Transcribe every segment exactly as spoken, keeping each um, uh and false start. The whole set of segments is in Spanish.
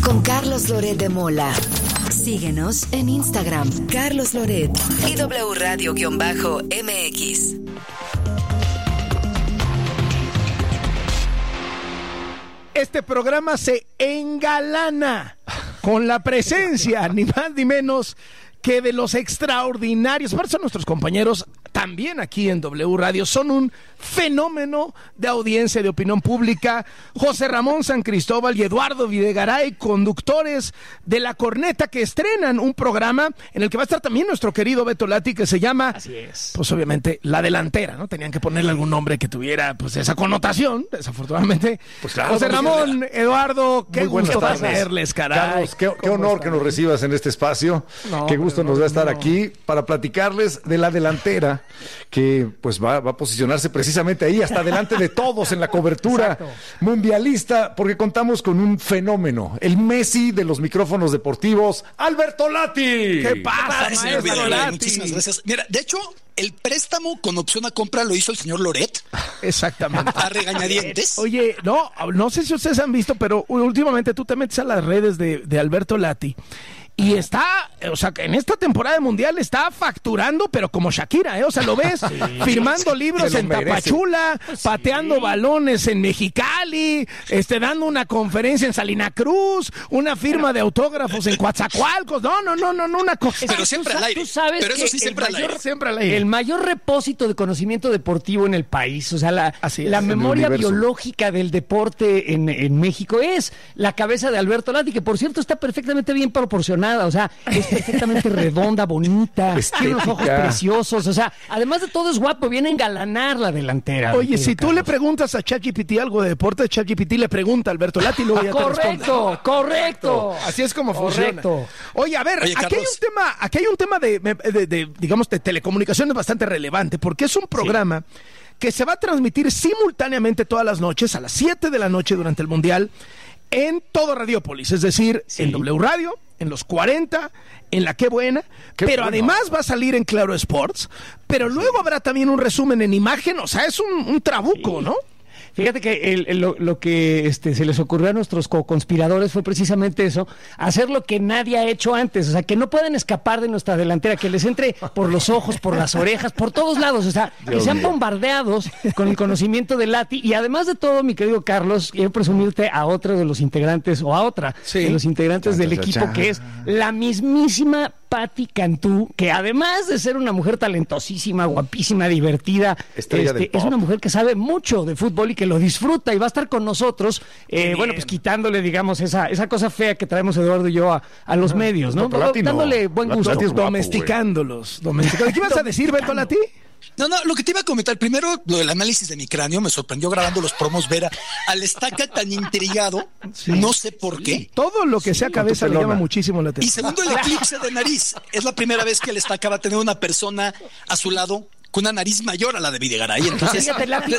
con Carlos Loret de Mola. Síguenos en Instagram, Carlos Loret y W Radio-M X. Este programa se engalana con la presencia, ni más ni menos que de los extraordinarios. Aparte son nuestros compañeros también aquí en W Radio. Son un fenómeno de audiencia, de opinión pública. José Ramón San Cristóbal y Eduardo Videgaray, conductores de La Corneta, que estrenan un programa en el que va a estar también nuestro querido Beto Lati, que se llama, así es, pues obviamente, La Delantera, ¿no? Tenían que ponerle algún nombre que tuviera, pues, esa connotación, desafortunadamente. Pues claro, José Ramón, Eduardo, qué gusto verles, caray. Carlos, qué, qué honor están? que nos recibas en este espacio. No, qué gusto nos va a estar no. aquí para platicarles de La Delantera, que pues va, va a posicionarse precisamente ahí, hasta delante de todos en la cobertura Exacto. mundialista, porque contamos con un fenómeno, el Messi de los micrófonos deportivos, Alberto Lati. ¿Qué pasa, Ay, señor Videgaray? Muchísimas gracias. Mira, de hecho, el préstamo con opción a compra lo hizo el señor Loret. Exactamente. A regañadientes. Oye, no, no sé si ustedes han visto, pero últimamente tú te metes a las redes de, de Alberto Lati y está, o sea, en esta temporada de mundial está facturando, pero como Shakira, ¿eh? O sea, lo ves sí, firmando libros en merece. Tapachula, sí. pateando balones en Mexicali, este, dando una conferencia en Salina Cruz, una firma de autógrafos en Coatzacoalcos. No, no, no, no, no, una cosa. Pero siempre al aire. Tú sabes pero eso sí, siempre al aire. Siempre al aire. El mayor repósito de conocimiento deportivo en el país, o sea, la, Así es, la memoria biológica del deporte en, en México es la cabeza de Alberto Lati, que por cierto está perfectamente bien proporcionada. O sea, es perfectamente redonda, bonita, tiene unos ojos preciosos, o sea, además de todo es guapo, viene a engalanar la delantera. Oye, si Carlos. tú le preguntas a ChatGPT algo de deporte, ChatGPT le pregunta a Alberto Lati y luego ya correcto, te responde. Correcto, así es como correcto. funciona. Oye, a ver, Oye, aquí hay un tema, aquí hay un tema de, de, de, digamos, de telecomunicaciones bastante relevante, porque es un programa sí. que se va a transmitir simultáneamente todas las noches, a las siete de la noche durante el Mundial, en todo Radiópolis, es decir, sí. en W Radio, en los cuarenta, en la Qué Buena, Qué pero bueno. además va a salir en Claro Sports, pero luego sí. habrá también un resumen en imagen, o sea, es un, un trabuco, sí. ¿no? Fíjate que el, el, lo, lo que este, se les ocurrió a nuestros co-conspiradores fue precisamente eso, hacer lo que nadie ha hecho antes, o sea, que no puedan escapar de nuestra delantera, que les entre por los ojos, por las orejas, por todos lados, o sea, Dios que sean mío. bombardeados con el conocimiento de Lati, y además de todo, mi querido Carlos, quiero presumirte a otro de los integrantes, o a otra sí. de los integrantes cha, del cha, equipo, cha. que es la mismísima Patti Cantú, que además de ser una mujer talentosísima, guapísima, divertida, este, es una mujer que sabe mucho de fútbol y que lo disfruta y va a estar con nosotros, eh, bueno, pues quitándole, digamos, esa esa cosa fea que traemos Eduardo y yo a, a los medios, ¿no? Lati, dándole no. buen gusto. Lati es guapo, domesticándolos. domesticándolos. ¿Qué ibas a decir, Beto Lati? No, no, lo que te iba a comentar, primero, lo del análisis de mi cráneo, me sorprendió grabando los promos ver a, al Estaca tan intrigado, sí, no sé por sí. qué. Todo lo que sí, sea cabeza le llama muchísimo la atención. Y segundo, el eclipse de nariz. Es la primera vez que el Estaca va a tener una persona a su lado con una nariz mayor a la de Videgaray. Entonces, fíjate, Lati,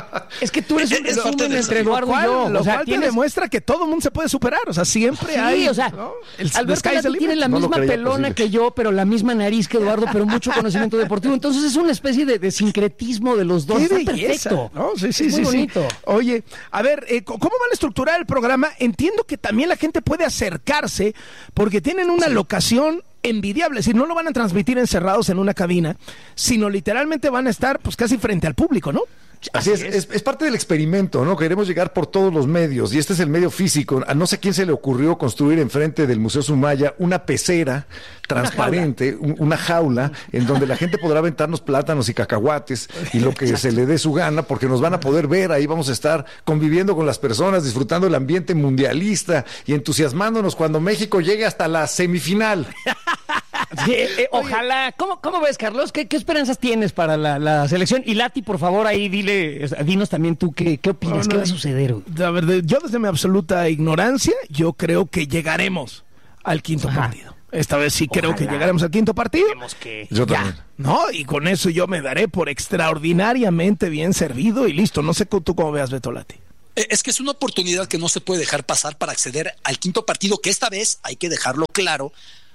es que tú eres un resumen entre Eduardo y yo. Lo o sea, cual tienes... te demuestra que todo el mundo se puede superar. O sea, siempre sí, hay... o sea, ¿no? el, Alberto Lati tiene la no misma pelona posible. que yo, pero la misma nariz que Eduardo, pero mucho conocimiento deportivo. Entonces es una especie de, de sincretismo de los dos. ¡Qué Está belleza! perfecto. ¿No? Sí, sí, es sí, muy bonito. Sí. Oye, a ver, eh, ¿cómo van a estructurar el programa? Entiendo que también la gente puede acercarse porque tienen una sí. locación envidiable, es decir, no lo van a transmitir encerrados en una cabina, sino literalmente van a estar pues casi frente al público, ¿no? Así es, es, es parte del experimento, ¿no? Queremos llegar por todos los medios, y este es el medio físico. A no sé quién se le ocurrió construir enfrente del Museo Sumaya una pecera transparente, una jaula, una jaula en donde la gente podrá aventarnos plátanos y cacahuates y lo que se le dé su gana, porque nos van a poder ver, ahí vamos a estar conviviendo con las personas, disfrutando el ambiente mundialista y entusiasmándonos cuando México llegue hasta la semifinal. Sí, eh, ojalá. ¿Cómo, ¿Cómo ves, Carlos? ¿Qué, qué esperanzas tienes para la, la selección? Y Lati, por favor, ahí dile, dinos también tú qué, qué opinas, no, no, qué va a suceder. A ver, yo desde mi absoluta ignorancia, yo creo que llegaremos al quinto Ajá. partido. Esta vez sí creo Ojalá. que llegaremos al quinto partido. Que yo ya, también. ¿no? Y con eso yo me daré por extraordinariamente bien servido y listo. No sé tú cómo veas, Beto Lati. Es que es una oportunidad que no se puede dejar pasar para acceder al quinto partido, que esta vez, hay que dejarlo claro,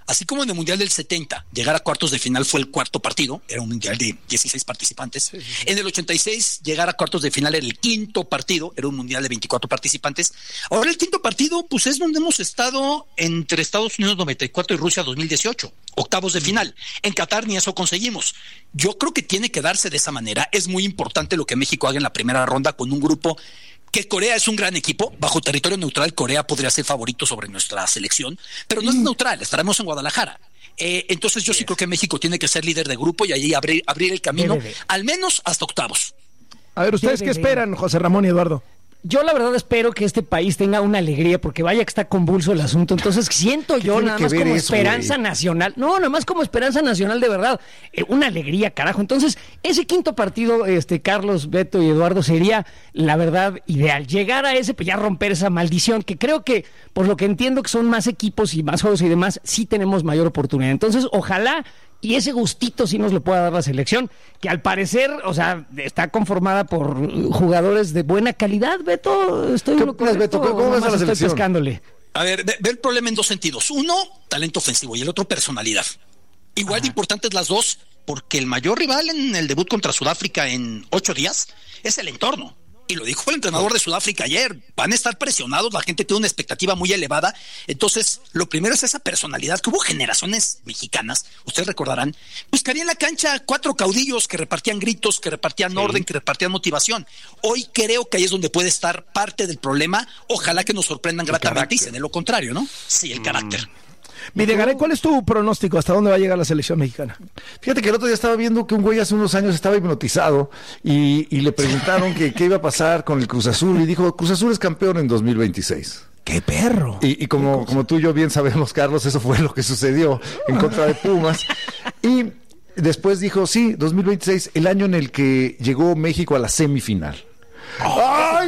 Así como en el Mundial del setenta, llegar a cuartos de final fue el cuarto partido, era un Mundial de dieciséis participantes. Sí, sí. En el ochenta y seis, llegar a cuartos de final era el quinto partido, era un Mundial de veinticuatro participantes. Ahora el quinto partido, pues es donde hemos estado entre Estados Unidos noventa y cuatro y Rusia dos mil dieciocho, octavos de final. En Qatar ni eso conseguimos. Yo creo que tiene que darse de esa manera. Es muy importante lo que México haga en la primera ronda con un grupo que Corea es un gran equipo, bajo territorio neutral Corea podría ser favorito sobre nuestra selección, pero no es neutral, estaremos en Guadalajara. Eh, entonces yo sí creo que México tiene que ser líder de grupo y ahí abrir, abrir el camino, al menos hasta octavos. A ver, ¿ustedes qué esperan, José Ramón y Eduardo? Yo la verdad espero que este país tenga una alegría, porque vaya que está convulso el asunto. Entonces siento yo nada más como eso, esperanza wey? nacional. No, nada más como esperanza nacional de verdad. Eh, una alegría, carajo. Entonces, ese quinto partido, este Carlos, Beto y Eduardo, sería la verdad ideal. Llegar a ese, pues ya romper esa maldición, que creo que, por lo que entiendo que son más equipos y más juegos y demás, sí tenemos mayor oportunidad. Entonces, ojalá... Y ese gustito sí nos lo pueda dar la selección, que al parecer, o sea, está conformada por jugadores de buena calidad, Beto. Estoy ¿Qué opinas, Beto? ¿Cómo ves a la selección? Pescándole. A ver, ve, ve el problema en dos sentidos. Uno, talento ofensivo y el otro, personalidad. Igual Ajá. de importantes las dos, porque el mayor rival en el debut contra Sudáfrica en ocho días es el entorno. Y lo dijo el entrenador de Sudáfrica ayer, van a estar presionados, la gente tiene una expectativa muy elevada, entonces lo primero es esa personalidad, que hubo generaciones mexicanas, ustedes recordarán, pues que había en la cancha cuatro caudillos que repartían gritos, que repartían sí. orden, que repartían motivación. Hoy creo que ahí es donde puede estar parte del problema, ojalá que nos sorprendan el gratamente carácter. Y se dé lo contrario, ¿no? Sí, el mm. carácter. Videgaray, ¿cuál es tu pronóstico? ¿Hasta dónde va a llegar la selección mexicana? Fíjate que el otro día estaba viendo que un güey hace unos años estaba hipnotizado y, y le preguntaron que qué iba a pasar con el Cruz Azul y dijo, Cruz Azul es campeón en dos mil veintiséis. ¡Qué perro! Y, y como, como tú y yo bien sabemos, Carlos, eso fue lo que sucedió en contra de Pumas. Y después dijo, sí, dos mil veintiséis, el año en el que llegó México a la semifinal. Oh. ¡Ay!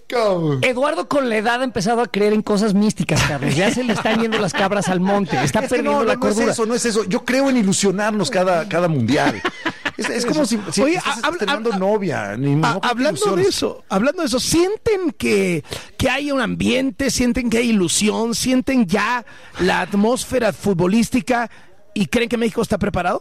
Eduardo con la edad ha empezado a creer en cosas místicas, Carlos. Ya se le están yendo las cabras al monte. Está es perdiendo no, la no cordura. No es eso, no es eso. Yo creo en ilusionarnos cada, cada mundial. Es, es como si, si Oye, estás habla, estrenando habla, novia. Ni, a, no hablando de eso, hablando de eso, ¿sienten que, que hay un ambiente? ¿Sienten que hay ilusión? ¿Sienten ya la atmósfera futbolística? ¿Y creen que México está preparado?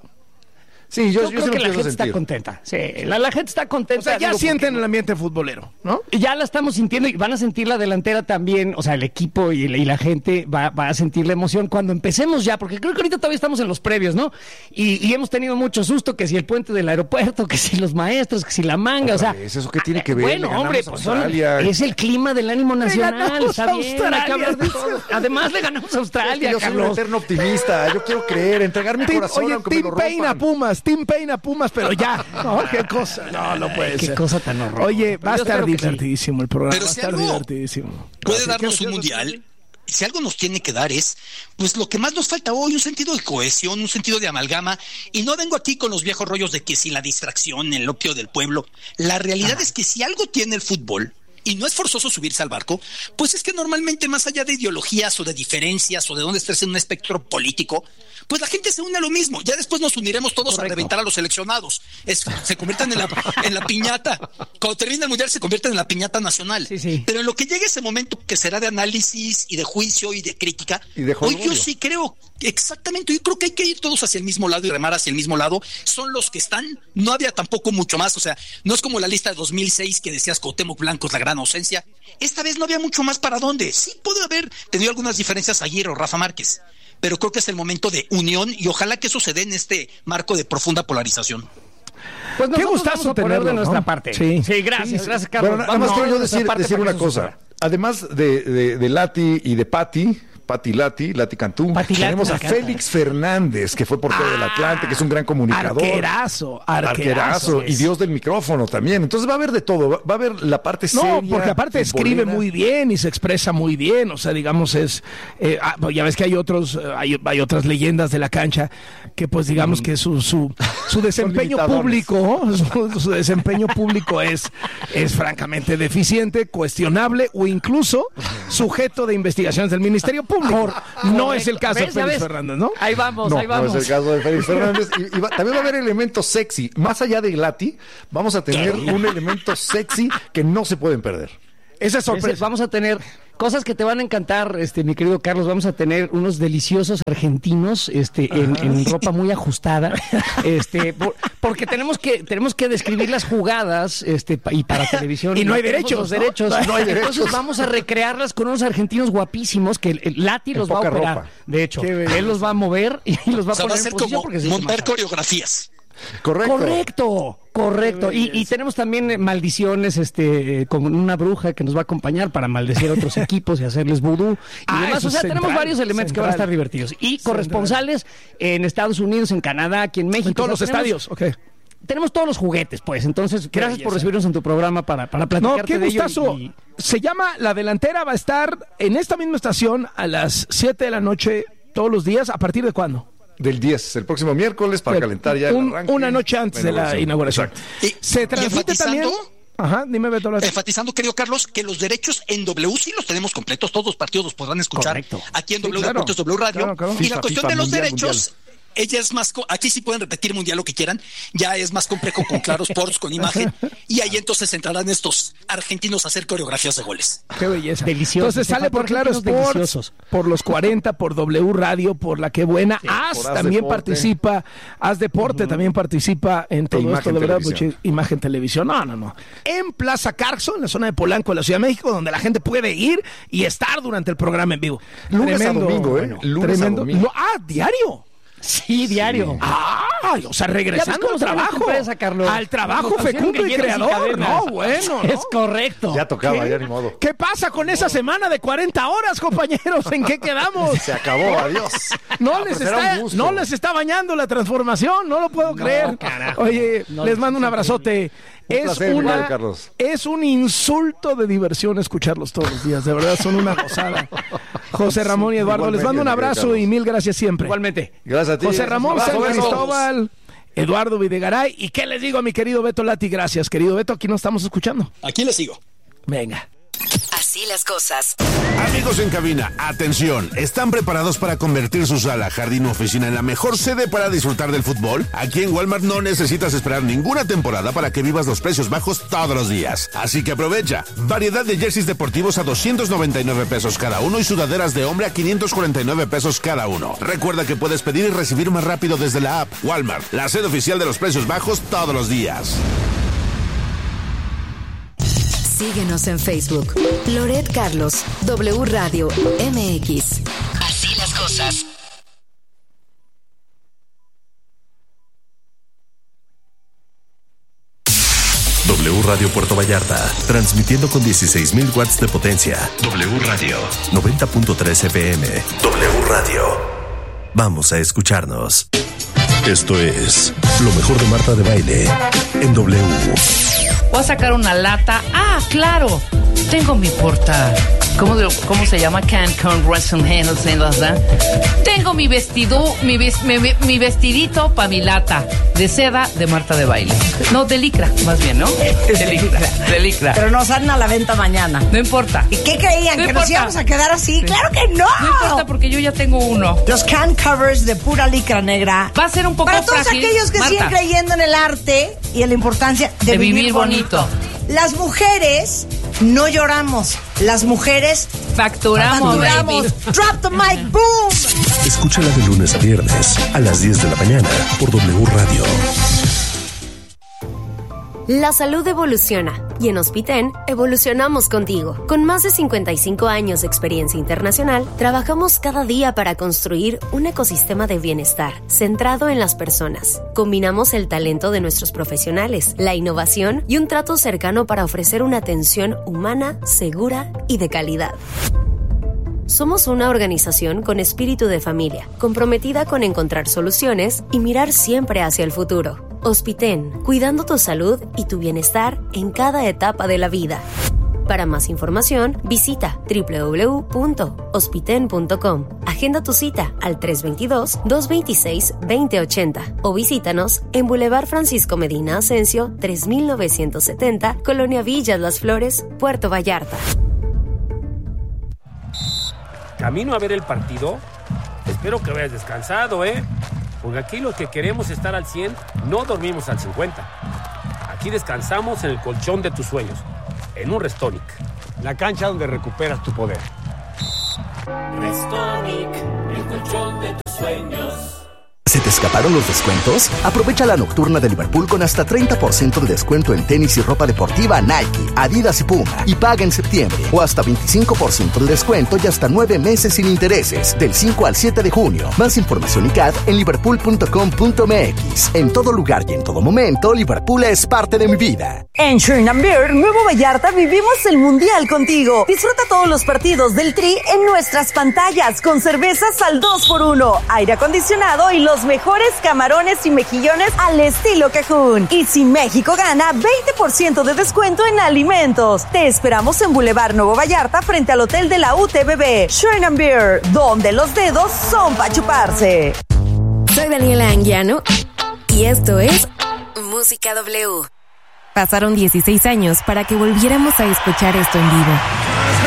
Sí, yo, yo, yo creo que la gente sentir. está contenta. Sí, la, la gente está contenta. O sea, ya digo, sienten porque, el ambiente futbolero, ¿no? Ya la estamos sintiendo y van a sentir la delantera también. O sea, el equipo y la, y la gente va, va a sentir la emoción cuando empecemos ya, porque creo que ahorita todavía estamos en los previos, ¿no? Y, y hemos tenido mucho susto, que si el puente del aeropuerto, que si los maestros, que si la manga, Otra o sea... Vez, ¿eso qué tiene que ver? Bueno, hombre, pues son, es el clima del ánimo nacional, está bien, hay que hablar de todo. Además le ganamos a Australia, es que yo Carlos. soy un eterno optimista, yo quiero creer, entregar mi team, corazón oye, aunque Team me lo Pain a Pumas, Team Pain a Pumas, pero ya, no, qué cosa, no, no puede Ay, ser. Qué cosa tan horrorosa. Oye, va a estar divertidísimo el programa, pero va a si estar algo divertidísimo. Puede darnos un mundial, si algo nos tiene que dar es, pues lo que más nos falta hoy, un sentido de cohesión, un sentido de amalgama, y no vengo aquí con los viejos rollos de que si la distracción, el opio del pueblo, la realidad ah. es que si algo tiene el fútbol, y no es forzoso subirse al barco, pues es que normalmente más allá de ideologías o de diferencias o de dónde estés en un espectro político, pues la gente se une a lo mismo. Ya después nos uniremos todos Correcto. a reventar a los seleccionados. Es, se convierten en la, en la piñata. Cuando termine el mundial se convierten en la piñata nacional. Sí, sí. Pero en lo que llegue ese momento que será de análisis y de juicio y de crítica, y de hoy yo sí creo, exactamente, yo creo que hay que ir todos hacia el mismo lado y remar hacia el mismo lado. Son los que están, no había tampoco mucho más. O sea, no es como la lista de dos mil seis que decías Cuauhtémoc Blanco es la gran ausencia. Esta vez no había mucho más para dónde. Sí puede haber tenido algunas diferencias Aguirre o Rafa Márquez, pero creo que es el momento de unión y ojalá que eso se dé en este marco de profunda polarización. Pues qué gustazo tenerlo de nuestra ¿no? parte. Sí, sí gracias, sí. gracias, Carlos. Bueno, nada más quiero yo decir, decir una cosa. Además de, de, de Lati y de Pati, Pati Lati, Lati Cantú, Pati tenemos Lati, a Félix Fernández, que fue portero ah, del Atlante, que es un gran comunicador. Arquerazo, arquerazo. arquerazo y Dios del micrófono también. Entonces va a haber de todo, va, va a haber la parte no, seria. No, porque aparte escribe muy bien y se expresa muy bien, o sea, digamos es, eh, ah, ya ves que hay otros, hay, hay otras leyendas de la cancha que pues digamos mm. que su, su, su desempeño público, su, su desempeño público es, es francamente deficiente, cuestionable o incluso sujeto de investigaciones del Ministerio Público. No Correcto. es el caso de Félix Fernández, ¿no? Ahí vamos, no, ahí vamos. No es el caso de Félix Fernández. Y, y va, también va a haber elementos sexy. Más allá de Lati, vamos a tener un elemento sexy que no se pueden perder. Esa es sorpresa. Ese, vamos a tener cosas que te van a encantar, este, mi querido Carlos. Vamos a tener unos deliciosos argentinos, este, en, en ropa muy ajustada, este, por, porque tenemos que, tenemos que describir las jugadas, este, y para televisión. Y no hay tenemos derechos, los ¿no? derechos. No hay Entonces derechos. vamos a recrearlas con unos argentinos guapísimos que el, el Lati los va a poca operar. ropa. De hecho, Qué belleza. él los va a mover y los va O sea, a va a poner ser en posición como porque se hizo montar más coreografías. Correcto. Correcto, correcto. Y, y tenemos también eh, maldiciones, este, con una bruja que nos va a acompañar para maldecir a otros equipos y hacerles vudú y Ah, demás. eso O sea, es tenemos central, varios elementos que van a central. estar divertidos. Y corresponsales en Estados Unidos, en Canadá, aquí en México. En todos O los sea, tenemos- estadios, ok. Tenemos todos los juguetes, pues. Entonces, Qué gracias por belleza. recibirnos en tu programa para, para No, platicarte qué de ello gustazo. y- Se llama La Delantera, va a estar en esta misma estación a las siete de la noche todos los días. ¿A partir de cuándo? Del diez, el próximo miércoles, para calentar ya el Un- arranque. una noche antes de la inauguración. Exacto. Y- Se y transmite también. enfatizando- Ajá, dime, Beto. la- Enfatizando, querido Carlos, que los derechos en W sí los tenemos completos, todos los partidos los podrán escuchar Correcto. aquí en Sí, W claro. Deportes, W Radio. Claro, claro. Y FIFA, la cuestión FIFA, de los mundial, derechos, ella es más, co- aquí sí pueden repetir mundial lo que quieran, ya es más complejo con Claro Sports, con imagen, y ahí entonces entrarán estos argentinos a hacer coreografías de goles. Qué belleza. Deliciosos. Entonces Te sale por faltó Claro argentinos Sports, deliciosos. por los cuarenta, por W Radio, por La Que Buena. Haz por Haz también Deporte. participa, Haz Deporte también participa en todo Imagen esto, de verdad, Televisión. mucha Imagen Televisión. No, no, no. En Plaza Carso, en la zona de Polanco, de la Ciudad de México, donde la gente puede ir y estar durante el programa en vivo. Lunes a domingo, ¿eh? Lunes a tremendo. domingo. No, ah, diario. Sí, diario. Ay, o sea, regresando cómo al se llama trabajo. tu empresa, Carlos. Al trabajo Nos pusieron fecundo y galletas y creador. cadenas. No, bueno, ¿no? Es correcto. Ya tocaba, ¿Qué? ya ni modo. ¿Qué pasa con esa semana de cuarenta horas, compañeros? ¿En qué quedamos? Se acabó, adiós. No, Ah, les pues era un está, gusto. no les está bañando la transformación, no lo puedo creer. carajo. Oye, No, les mando un abrazote. Un Es placer, mi una, querido Carlos. es un insulto de diversión escucharlos todos los días, de verdad son una gozada. José Ramón y Eduardo, les Igualmente, mando un mi querido abrazo Carlos. y mil gracias siempre. Igualmente. Gracias a ti. José Ramón, Un abrazo, San besos. Cristóbal, Eduardo Videgaray. ¿Y qué les digo a mi querido Beto Lati? Gracias, querido Beto, aquí nos estamos escuchando. Aquí les sigo. Venga. Así las cosas. Amigos en cabina, atención, ¿están preparados para convertir su sala, jardín o oficina en la mejor sede para disfrutar del fútbol? Aquí en Walmart no necesitas esperar ninguna temporada para que vivas los precios bajos todos los días. Así que aprovecha. Variedad de jerseys deportivos a doscientos noventa y nueve pesos cada uno y sudaderas de hombre a quinientos cuarenta y nueve pesos cada uno. Recuerda que puedes pedir y recibir más rápido desde la app. Walmart, la sede oficial de los precios bajos todos los días. Síguenos en Facebook. Loret Carlos, W Radio M X. Así las cosas. W Radio Puerto Vallarta, transmitiendo con dieciséis mil watts de potencia. W Radio, noventa punto tres F M. W Radio. Vamos a escucharnos. Esto es lo mejor de Marta de Baile en W. Voy a sacar una lata. Ah, claro. Tengo mi porta. ¿Cómo, de- cómo se llama? Cancun Residence. Tengo mi vestido, mi, ves- mi, mi vestidito para mi lata de seda de Marta de Baile. No, de licra, más bien, ¿no? De licra. De licra. Pero nos salen a la venta mañana. No importa. ¿Y qué creían? No ¿Que nos importa. íbamos a quedar así? Sí. ¡Claro que no! No importa porque yo ya tengo uno. Los can covers de pura licra negra. Va a ser un poco Para todos frágil, aquellos que Marta. siguen creyendo en el arte y en la importancia de, De vivir, vivir bonito. bonito. Las mujeres no lloramos. Las mujeres Facturamos, facturamos. baby. Drop the mic, boom. Escúchala de lunes a viernes a las diez de la mañana por W Radio. La salud evoluciona y en Hospiten evolucionamos contigo. Con más de cincuenta y cinco años de experiencia internacional, trabajamos cada día para construir un ecosistema de bienestar centrado en las personas. Combinamos el talento de nuestros profesionales, la innovación y un trato cercano para ofrecer una atención humana, segura y de calidad. Somos una organización con espíritu de familia, comprometida con encontrar soluciones y mirar siempre hacia el futuro. Hospiten, cuidando tu salud y tu bienestar en cada etapa de la vida. Para más información, visita doble u doble u doble u punto hospiten punto com. Agenda tu cita al tres dos dos, dos dos seis, dos cero ocho cero o visítanos en Boulevard Francisco Medina Asensio, tres mil novecientos setenta, Colonia Villas Las Flores, Puerto Vallarta. Camino a ver el partido. Espero que vayas descansado, ¿eh? Porque aquí los que queremos estar al cien no dormimos al cincuenta. Aquí descansamos en el colchón de tus sueños, en un Restonic. la cancha donde recuperas tu poder. Restonic, el colchón de tus sueños. ¿Se te escaparon los descuentos? Aprovecha la nocturna de Liverpool con hasta treinta por ciento de descuento en tenis y ropa deportiva Nike, Adidas y Puma. Y paga en septiembre. O hasta veinticinco por ciento de descuento y hasta nueve meses sin intereses. Del cinco al siete de junio. Más información y C A D en liverpool punto com punto m x. En todo lugar y en todo momento, Liverpool es parte de mi vida. En Sherman Beer, Nuevo Vallarta, vivimos el Mundial contigo. Disfruta todos los partidos del Tri en nuestras pantallas con cervezas al dos por uno, aire acondicionado y los mejores camarones y mejillones al estilo Cajún. Y si México gana, veinte por ciento de descuento en alimentos. Te esperamos en Boulevard Nuevo Vallarta frente al Hotel de la U T B B. Sherman Beer, donde los dedos son para chuparse. Soy Daniela Anguiano y esto es Música W. Pasaron dieciséis años para que volviéramos a escuchar esto en vivo.